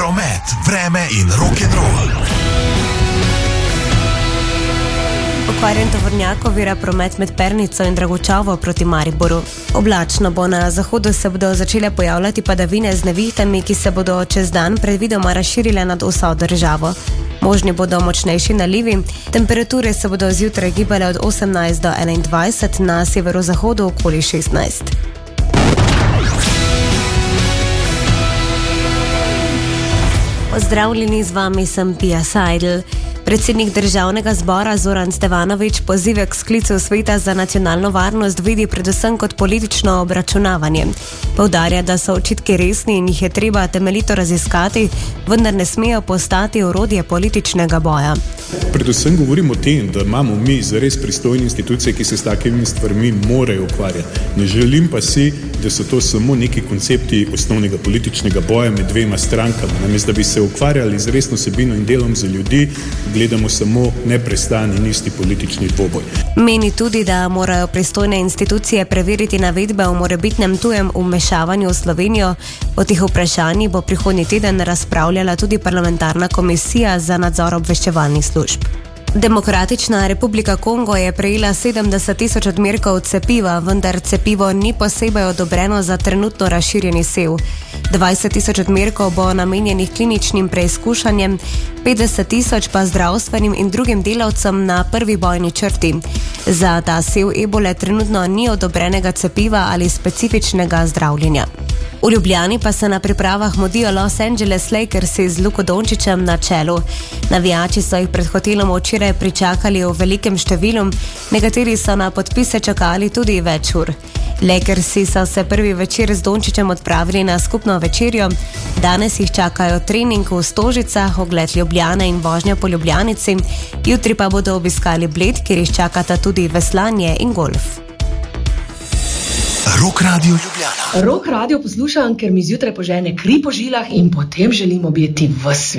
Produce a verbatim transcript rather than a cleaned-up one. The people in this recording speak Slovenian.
promet, vreme in rock'n'roll. Pokvarjen tovornjak ovira promet med Pernico in Dragočavo proti Mariboru. Oblačno bo, na zahodu se bodo začele pojavljati padavine z nevihtami, ki se bodo čez dan predvidoma razširile nad vso državo. Možni bodo močnejši nalivi, temperature se bodo zjutraj gibale od osemnajst do enaindvajset, na severozahodu okoli šestnajst. Pozdravljeni, z vami sem Pia Seidel. Predsednik državnega zbora Zoran Stevanović pozive k sklicu sveta za nacionalno varnost vidi predvsem kot politično obračunavanje. Poudarja, da so očitki resni in jih je treba temeljito raziskati, vendar ne smejo postati orodje političnega boja. Predvsem govorim o tem, da imamo mi zares pristojne institucije, ki se s takimi stvarmi morajo ukvarjati. Ne želim pa si, da so to samo neki koncepti osnovnega političnega boja med dvema strankama. Namesto da bi se ukvarjali z resno vsebino in delom za ljudi, gledamo samo neprestani in isti politični dvoboj. Meni tudi, da morajo pristojne institucije preveriti navedbe o morebitnem tujem vmešavanju v Slovenijo. O teh vprašanjih bo prihodnji teden razpravljala tudi parlamentarna komisija za nadzor obveščevalnih služb. Demokratična republika Kongo je prejela sedemdeset tisoč odmerkov cepiva, vendar cepivo ni posebej odobreno za trenutno razširjeni sev. dvajset tisoč odmerkov bo namenjenih kliničnim preizkušanjem, petdeset tisoč pa zdravstvenim in drugim delavcem na prvi bojni črti. Za ta sev ebole trenutno ni odobrenega cepiva ali specifičnega zdravljenja. V Ljubljani pa se na pripravah modijo Los Angeles Lakersi z Luko Dončićem na čelu. Navijači so jih pred hotelom včeraj pričakali v velikem številu, nekateri so na podpise čakali tudi več ur. Lakersi so se prvi večer z Dončićem odpravili na skupno večerjo. Danes jih čakajo trening v Stožicah, ogled Ljubljane in vožnja po Ljubljanici. Jutri pa bodo obiskali Bled, kjer jih čakata tudi veslanje in golf. Rock Radio Ljubljana. Rock Radio poslušam, ker mi zjutraj požene kri po žilah in potem želim objeti ves svet.